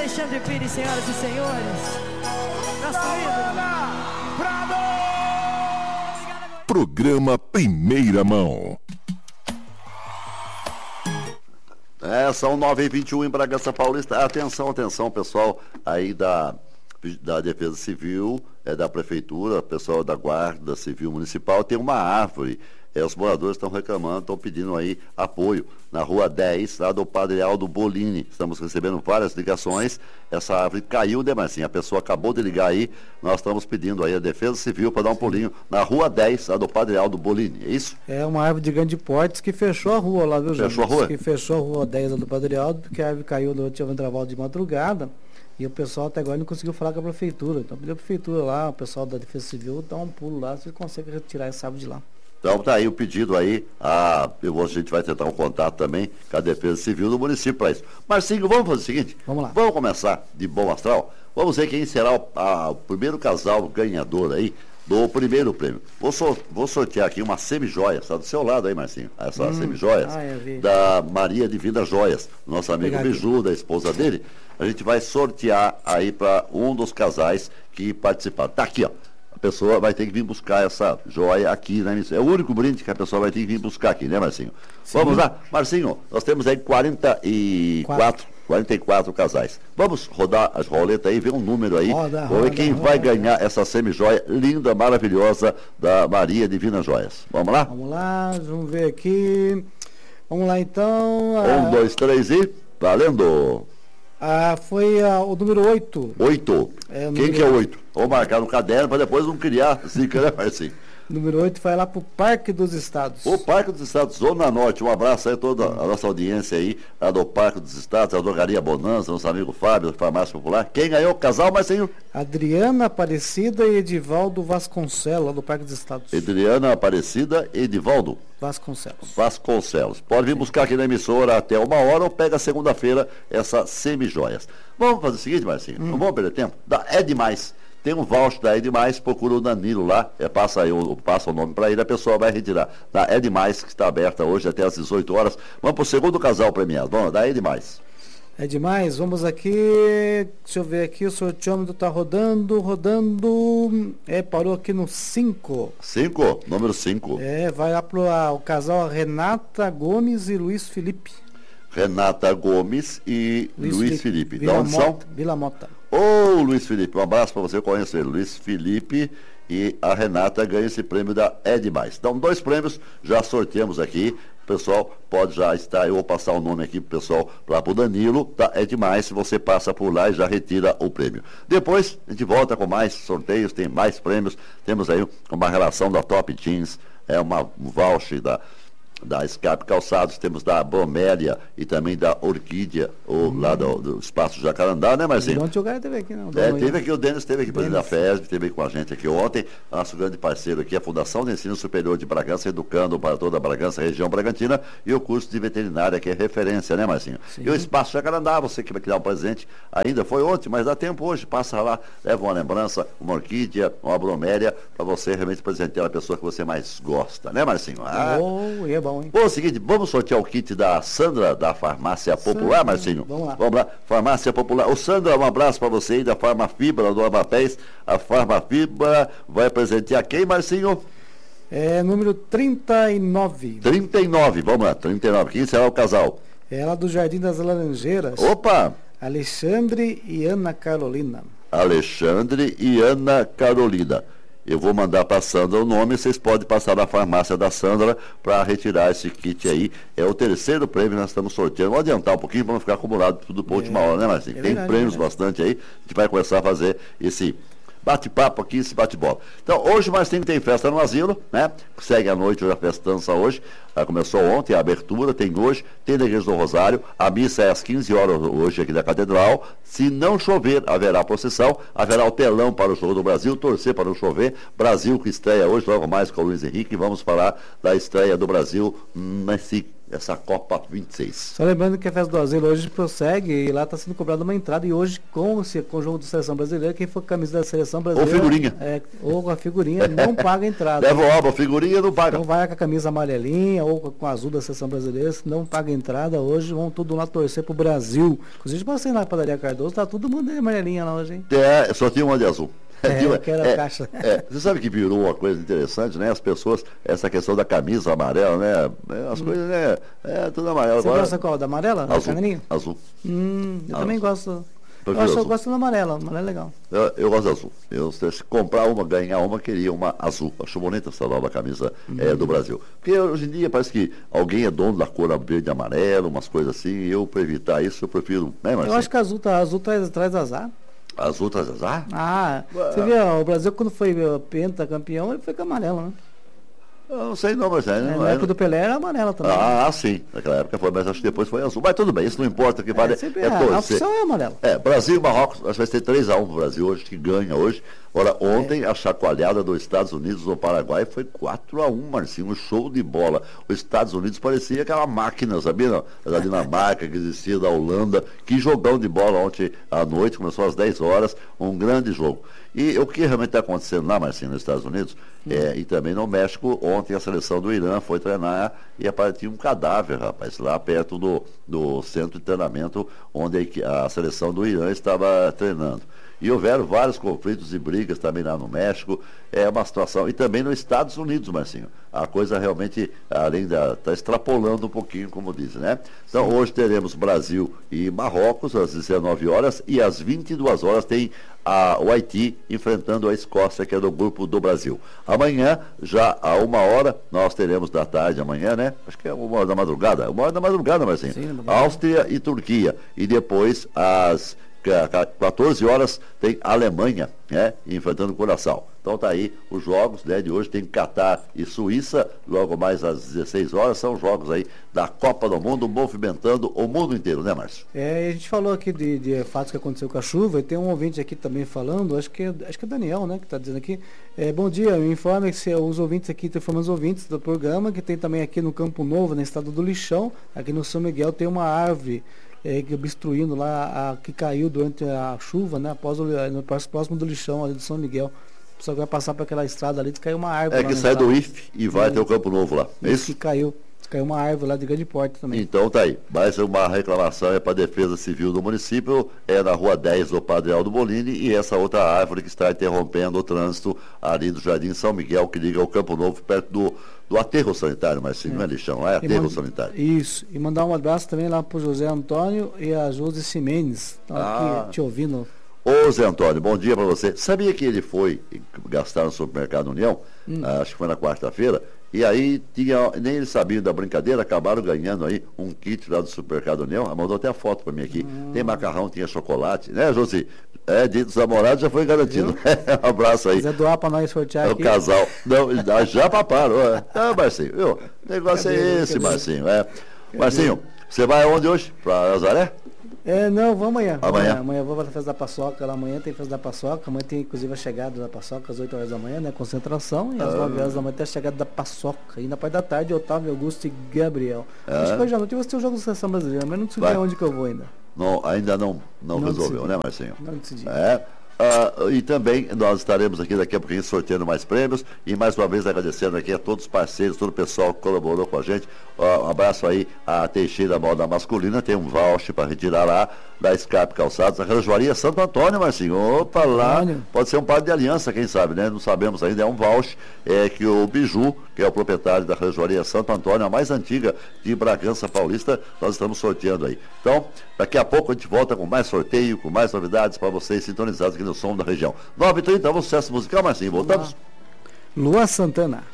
Alexandre Pires, senhoras e senhores. Nosso ídolo. Programa Primeira Mão. São 9h21 em Bragança Paulista. Atenção, atenção, pessoal aí da Defesa Civil, da Prefeitura, pessoal da Guarda Civil Municipal, tem uma árvore. Os moradores estão reclamando, estão pedindo aí apoio na Rua 10, lá do Padre Aldo Bolini. Estamos recebendo várias ligações. Essa árvore caiu, né, Marcinho? A pessoa acabou de ligar aí. Nós estamos pedindo aí a Defesa Civil para dar um pulinho na Rua 10, lá do Padre Aldo Bolini. É isso? É uma árvore de grande porte que fechou a rua lá, viu, João? Fechou a rua? Que fechou a Rua 10 lá do Padre Aldo, porque a árvore caiu no último intervalo de madrugada. E o pessoal até agora não conseguiu falar com a Prefeitura. Então pediu a Prefeitura lá, o pessoal da Defesa Civil, dar um pulo lá, se consegue retirar essa árvore de lá. Então tá aí o pedido aí, a gente vai tentar um contato também com a Defesa Civil do município para isso. Marcinho, vamos fazer o seguinte? Vamos lá. Vamos começar de bom astral? Vamos ver quem será o primeiro casal ganhador aí do primeiro prêmio. Vou sortear aqui uma semijoia, está do seu lado aí, Marcinho, essa semijoias, da Maria Divina Joias, nosso amigo Biju, da esposa dele. A gente vai sortear aí para um dos casais que participaram. Tá aqui, ó. A pessoa vai ter que vir buscar essa joia aqui na emissora. É o único brinde que a pessoa vai ter que vir buscar aqui, né, Marcinho? Sim. Vamos lá, Marcinho, nós temos aí 44 casais. Vamos rodar as roletas aí, ver um número aí. Vamos ver quem vai ganhar essa semijoia linda, maravilhosa da Maria Divina Joias. Vamos lá? Vamos lá, vamos ver aqui. Vamos lá então. 1, 2, 3 e valendo! Foi o número 8. 8. Quem que é o 8? Vou marcar no caderno para depois não criar zica, né, Marcinho? Número 8 vai lá para o Parque dos Estados. O Parque dos Estados, Zona Norte. Um abraço aí a toda a nossa audiência aí, lá do Parque dos Estados, a Drogaria Bonança, nosso amigo Fábio, da Farmácia Popular. Quem ganhou o casal, Marcinho? Adriana Aparecida e Edivaldo Vasconcelos, lá do Parque dos Estados. Adriana Aparecida e Edivaldo Vasconcelos. Pode vir buscar aqui na emissora até 1h ou pega segunda-feira essas semijoias. Vamos fazer o seguinte, Marcinho, não vamos perder tempo? É demais. Tem um voucher da É Demais, procura o Danilo lá, passa o nome para ele, a pessoa vai retirar. Da É Demais, que está aberta hoje até às 18 horas. Vamos para o segundo casal premiado. Vamos, da É Demais. É demais, vamos aqui, deixa eu ver aqui, o sorteômetro está rodando, parou aqui no 5. 5? Número 5. Vai lá para o casal Renata Gomes e Luiz Felipe. Renata Gomes e Luiz Felipe. De onde são? Vila Mota. Ô, Luiz Felipe, um abraço para você, eu conheço ele. Luiz Felipe e a Renata ganham esse prêmio da É Demais. Então, 2 prêmios, já sorteamos aqui. O pessoal pode já estar, eu vou passar o nome aqui pro pessoal, lá pro Danilo, tá? É Demais, se você passa por lá e já retira o prêmio. Depois, a gente volta com mais sorteios, tem mais prêmios. Temos aí uma relação da Top Jeans, um voucher da Scarpe Calçados, temos da Bromélia e também da Orquídea, lá do Espaço Jacarandá, né, Marcinho? Ontem o cara teve aqui, não? Teve aqui, o Denis esteve aqui, presidente da FESB, esteve com a gente aqui ontem, nosso grande parceiro aqui, a Fundação de Ensino Superior de Bragança, educando para toda a Bragança, região Bragantina, e o curso de veterinária, que é referência, né, Marcinho? Sim. E o Espaço Jacarandá, você que vai criar um presente, ainda foi ontem, mas dá tempo hoje, passa lá, leva uma lembrança, uma orquídea, uma bromélia, para você realmente presentear a pessoa que você mais gosta, né, Marcinho? É bom. Bom, é o seguinte, vamos sortear o kit da Sandra, da Farmácia Popular, Marcinho? Vamos lá, Farmácia Popular. Ô, Sandra, um abraço para você aí da Farmafibra, do Amapés. A Farmafibra vai presentear quem, Marcinho? Número 39. 39, vamos lá, 39. Quem será o casal? Ela do Jardim das Laranjeiras. Opa! Alexandre e Ana Carolina. Alexandre e Ana Carolina. Eu vou mandar para a Sandra o nome, vocês podem passar na farmácia da Sandra para retirar esse kit aí. É o 3º prêmio que nós estamos sorteando. Vou adiantar um pouquinho para não ficar acumulado tudo para a última hora, né, Marcinho? Tem prêmios bastante aí. A gente vai começar a fazer esse bate-papo aqui, esse bate-bola. Então, hoje mais tem festa no asilo, né? Segue a noite, hoje a festança hoje. Começou ontem, a abertura tem hoje, tem na Igreja do Rosário. A missa é às 15 horas hoje aqui da Catedral. Se não chover, haverá procissão, haverá o telão para o Jogo do Brasil, torcer para não chover. Brasil que estreia hoje, logo mais com o Luiz Henrique. Vamos falar da estreia do Brasil nesse essa Copa 26. Só lembrando que a festa do asilo hoje prossegue e lá está sendo cobrada uma entrada, e hoje com o jogo da seleção brasileira, quem for com a camisa da seleção brasileira ou figurinha, ou com a figurinha não paga a entrada. Leva a figurinha, não paga. Então vai com a camisa amarelinha ou com a azul da seleção brasileira, não paga a entrada. Hoje vão tudo lá torcer pro Brasil. Inclusive passei na padaria Cardoso, tá tudo mandando amarelinha lá hoje, hein? Só tinha uma de azul. Caixa. Você sabe que virou uma coisa interessante, né? As pessoas, essa questão da camisa amarela, né? As coisas, né? Tudo amarelo. Você gosta qual? Da amarela? Azul. Eu também gosto. Eu gosto da amarela. Amarela é legal. Eu gosto da azul. Se comprar uma, ganhar uma, queria uma azul. Acho bonita essa nova camisa do Brasil. Porque hoje em dia parece que alguém é dono da cor verde e amarelo, umas coisas assim. E eu, para evitar isso, eu prefiro. Né, eu acho que a azul traz azar. Azul traz azar? Você viu, o Brasil quando foi pentacampeão, ele foi com amarela, né? Eu não sei não, mas na época do Pelé era amarela também. Sim. Naquela época foi, mas acho que depois foi azul. Mas tudo bem, isso não importa, o que vale a opção é amarela. Brasil e Marrocos, acho que vai ser 3-1 pro Brasil hoje, que ganha hoje. Ora, ontem a chacoalhada dos Estados Unidos no Paraguai foi 4-1, Marcinho, um show de bola. Os Estados Unidos parecia aquela máquina, sabia? Não? Da Dinamarca, que existia da Holanda. Que jogão de bola ontem à noite, começou às 10 horas, um grande jogo. E o que realmente está acontecendo lá, Marcinho, nos Estados Unidos, e também no México, ontem a seleção do Irã foi treinar e apareceu um cadáver, rapaz, lá perto do centro de treinamento onde a seleção do Irã estava treinando. E houveram vários conflitos e brigas também lá no México. É uma situação. E também nos Estados Unidos, Marcinho. A coisa realmente, além está extrapolando um pouquinho, como dizem, né? Então, hoje teremos Brasil e Marrocos, às 19 horas, e às 22 horas tem o Haiti enfrentando a Escócia, que é do grupo do Brasil. Amanhã, já a 1h, nós teremos da tarde, amanhã, né? Acho que é 1h da madrugada. 1h da madrugada, Marcinho. Sim, Áustria e Turquia. E depois, às 14 horas tem a Alemanha, né, enfrentando o Curaçao. Então tá aí os jogos, né, de hoje. Tem Catar e Suíça, logo mais às 16 horas, são jogos aí da Copa do Mundo, movimentando o mundo inteiro, né, Márcio? A gente falou aqui de fatos que aconteceu com a chuva, e tem um ouvinte aqui também falando, acho que é Daniel, né, que está dizendo aqui. Bom dia, me informa que os ouvintes aqui, os ouvintes do programa, que tem também aqui no Campo Novo, no estado do Lixão, aqui no São Miguel, tem uma árvore obstruindo lá, que caiu durante a chuva, né? Próximo do Lixão, ali do São Miguel. O pessoal vai passar para aquela estrada ali, caiu uma árvore. Que sai do IF e vai até o Campo Novo lá. É isso? Que caiu uma árvore lá de grande porte também. Então tá aí. Mais uma reclamação para a Defesa Civil do município, na rua 10 do Padre Aldo Bolini, e essa outra árvore que está interrompendo o trânsito ali do Jardim São Miguel, que liga ao Campo Novo, perto do aterro sanitário, mas sim, não é lixão, lá é aterro sanitário. Isso, e mandar um abraço também lá pro José Antônio e a Josi Ximenes, aqui te ouvindo. Ô Zé Antônio, bom dia para você. Sabia que ele foi gastar no supermercado União? Acho que foi na quarta-feira. E aí nem eles sabiam da brincadeira, acabaram ganhando aí um kit lá do supermercado União. Mandou até a foto para mim aqui. Tem macarrão, tinha chocolate, né, Josi? Dia dos namorados já foi garantido. Um abraço aí. Se quiser doar para nós sortear aqui. O casal. Não, já paparam. Marcinho, viu? O negócio é esse, Marcinho. Marcinho, você vai aonde hoje? Para Nazaré? Não, vou amanhã. Amanhã eu vou para a festa da paçoca lá amanhã, tem festa da paçoca. Amanhã tem inclusive a chegada da paçoca às 8 horas da manhã, né? Concentração. E às 9 horas da manhã tem a chegada da paçoca. E na parte da tarde, Otávio, Augusto e Gabriel. Acho que hoje à noite eu vou assistir o jogo da seleção brasileira, mas não decidi onde que eu vou ainda. Não, ainda não resolveu, decidi. Né, Marcinho? Não decidi. E também nós estaremos aqui daqui a pouquinho sorteando mais prêmios, e mais uma vez agradecendo aqui a todos os parceiros, todo o pessoal que colaborou com a gente. Um abraço aí a Teixeira Moda Masculina, tem um voucher para retirar lá da Scarpe Calçados, a Relojoaria Santo Antônio, Marcinho. Opa, lá pode ser um par de aliança, quem sabe, né? Não sabemos ainda, é um voucher que o Biju, que é o proprietário da Relojoaria Santo Antônio, a mais antiga de Bragança Paulista, nós estamos sorteando aí. Então, daqui a pouco a gente volta com mais sorteio, com mais novidades para vocês sintonizados aqui no Som da Região. 9h30, um sucesso musical, Marcinho, voltamos? Luan Santana.